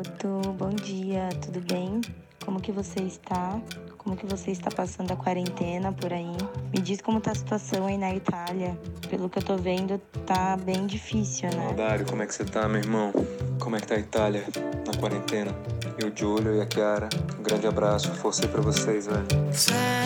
Guto, bom dia, tudo bem? Como que você está? Como que você está passando a quarentena por aí? Me diz como tá a situação aí na Itália. Pelo que eu tô vendo, tá bem difícil, né? Dário, como é que você tá, meu irmão? Como é que tá a Itália na quarentena? Eu, o Giulio e a Chiara, um grande abraço, força aí pra vocês, velho.